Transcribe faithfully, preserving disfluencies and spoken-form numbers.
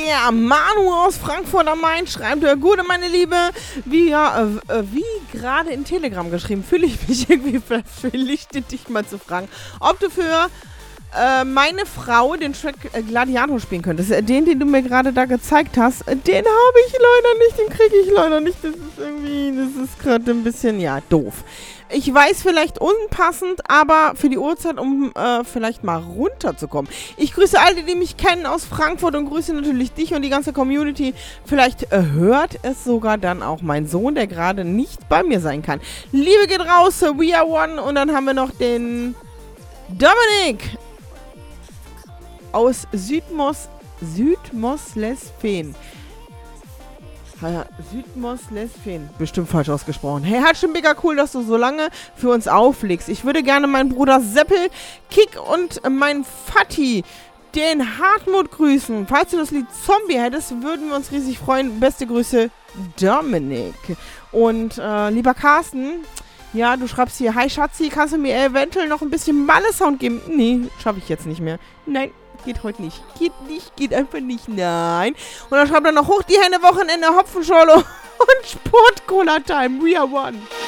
Der Manu aus Frankfurt am Main schreibt, äh, Gute, meine Liebe, wie, ja, äh, wie gerade in Telegram geschrieben, fühle ich mich irgendwie verpflichtet, dich mal zu fragen, ob du für äh, meine Frau den Track äh, Gladiator spielen könntest. Äh, den, den du mir gerade da gezeigt hast, äh, den habe ich leider nicht, den kriege ich leider nicht. Das ist irgendwie, das ist gerade ein bisschen, ja, doof. Ich weiß, vielleicht unpassend, aber für die Uhrzeit, um äh, vielleicht mal runterzukommen. Ich grüße alle, die mich kennen aus Frankfurt und grüße natürlich dich und die ganze Community. Vielleicht äh, hört es sogar dann auch mein Sohn, der gerade nicht bei mir sein kann. Liebe geht raus, we are one. Und dann haben wir noch den Dominik aus Südmos, Südmoslesfehn. Südmoslesfehn. Bestimmt falsch ausgesprochen. Hey, halt schon mega cool, dass du so lange für uns auflegst. Ich würde gerne meinen Bruder Seppel, Kick und meinen Fatti, den Hartmut, grüßen. Falls du das Lied Zombie hättest, würden wir uns riesig freuen. Beste Grüße, Dominik. Und äh, lieber Carsten, ja, du schreibst hier, hi Schatzi, kannst du mir eventuell noch ein bisschen Malle-Sound geben? Nee, schaffe ich jetzt nicht mehr. Nein. Geht heute nicht. Geht nicht, geht einfach nicht. Nein. Und dann schreibt er noch hoch die Hände, Wochenende, Hopfenschorle und Sport-Cola-Time. We are one.